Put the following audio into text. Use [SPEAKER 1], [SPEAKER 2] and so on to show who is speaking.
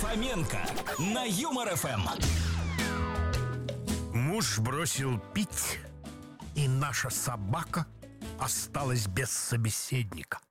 [SPEAKER 1] Фоменко на Юмор ФМ.
[SPEAKER 2] Муж бросил пить, и наша собака осталась без собеседника.